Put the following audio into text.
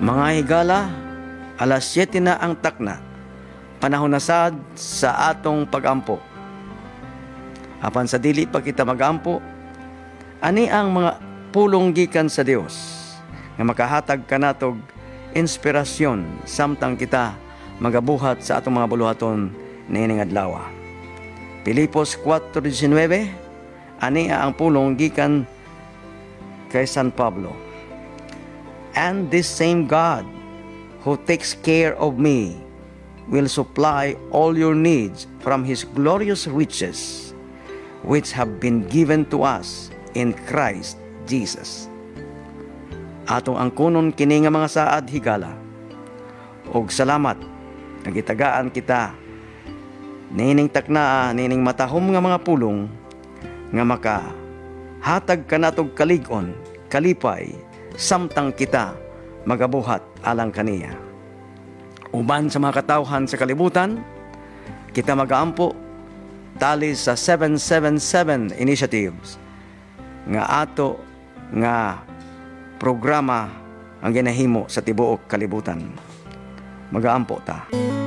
Mga higala, alas 7 na ang takna, panahon na sad sa atong pagampo. Apan sa dili pa kita magampo, ani ang mga pulong gikan sa Dios nga makahatag kanatog inspirasyon samtang kita magabuhat sa atong mga buluhaton niining adlaw. Pilipos 4:19, ani ang pulong gikan kay San Pablo. And this same God who takes care of me will supply all your needs from His glorious riches, which have been given to us in Christ Jesus. Atong angkunon kini nga mga saad higala, og salamat nagitagaan kita nining taknaa nining matahom nga mga pulong nga maka hatag kanatog kalig-on kalipay samtang kita magabuhat alang kaniya. Uban sa mga katawhan sa kalibutan, kita magaampo tali sa 777 initiatives nga ato nga programa ang ginahimo sa tibuok kalibutan. Magaampo ta.